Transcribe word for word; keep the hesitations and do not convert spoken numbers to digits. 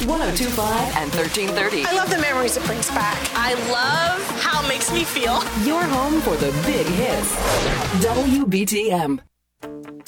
one oh two point five and thirteen thirty. I love the memories it brings back. I love how it makes me feel. Your home for the big hits. W B T M.